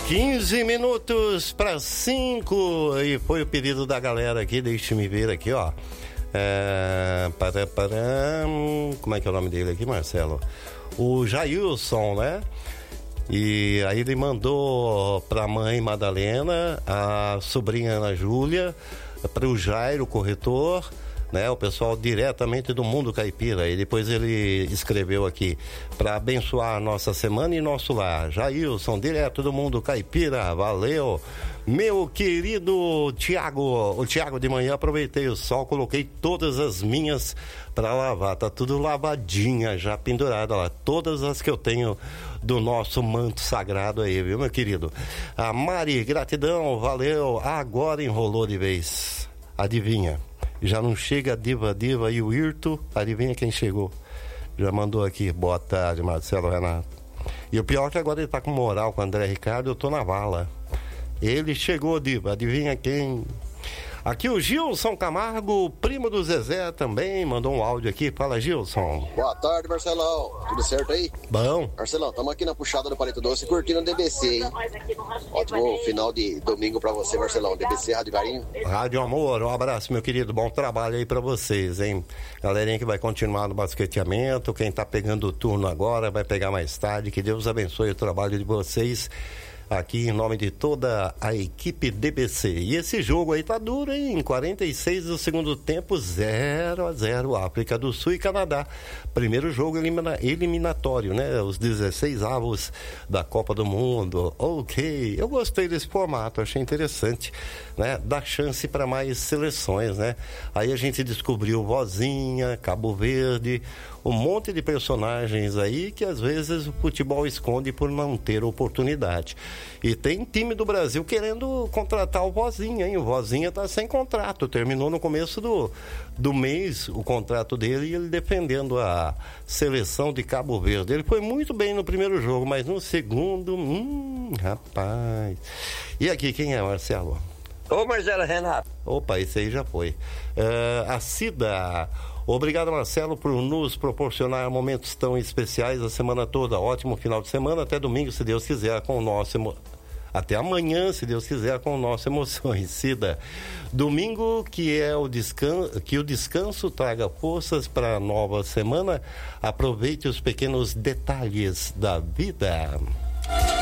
15 minutos para 5 e foi o pedido da galera aqui, deixa-me ver aqui, ó. Como é que é o nome dele aqui, Marcelo? O Jailson, né? E aí ele mandou para a mãe Madalena, a sobrinha Ana Júlia, para o Jairo, o corretor, né? O pessoal diretamente do Mundo Caipira. E depois ele escreveu aqui para abençoar a nossa semana e nosso lar. Jailson, direto do Mundo Caipira, valeu. Meu querido Tiago, o Tiago de manhã aproveitei o sol, coloquei todas as minhas para lavar, tá tudo lavadinha, já pendurada lá, todas as que eu tenho do nosso manto sagrado aí, viu, meu querido? A Mari, gratidão, valeu, agora enrolou de vez, adivinha? Já não chega a Diva e o Irto, adivinha quem chegou? Já mandou aqui, boa tarde, Marcelo Renato. E o pior é que agora ele tá com moral com o André Ricardo, eu tô na vala. Ele chegou, Diva, adivinha quem? Aqui o Gilson Camargo, primo do Zezé também, mandou um áudio aqui. Fala, Gilson. Boa tarde, Marcelão. Tudo certo aí? Bom. Marcelão, estamos aqui na puxada do Palito Doce curtindo o DBC, hein? Ótimo final de domingo pra você, Marcelão. DBC, Rádio Carinho. Rádio Amor, um abraço, meu querido. Bom trabalho aí pra vocês, hein? Galerinha que vai continuar no basqueteamento, quem tá pegando o turno agora vai pegar mais tarde. Que Deus abençoe o trabalho de vocês. Aqui em nome de toda a equipe DBC. E esse jogo aí tá duro, hein? 46 do segundo tempo, 0-0, África do Sul e Canadá. Primeiro jogo eliminatório, né? Os 16 avos da Copa do Mundo. Ok, eu gostei desse formato, achei interessante, né? Dá chance para mais seleções, né? Aí a gente descobriu Vozinha, Cabo Verde, um monte de personagens aí que às vezes o futebol esconde por não ter oportunidade. E tem time do Brasil querendo contratar o Vozinha, hein? O Vozinha tá sem contrato, terminou no começo do mês o contrato dele e ele defendendo a seleção de Cabo Verde. Ele foi muito bem no primeiro jogo, mas no segundo, rapaz. E aqui, quem é, Marcelo? Ô, Marcelo Renato. Opa, esse aí já foi. A Cida. Obrigado, Marcelo, por nos proporcionar momentos tão especiais a semana toda. Ótimo final de semana, até domingo, se Deus quiser, com o nosso... Até amanhã, se Deus quiser, com o nosso Emoções. Cida, domingo que o descanso traga forças para a nova semana. Aproveite os pequenos detalhes da vida.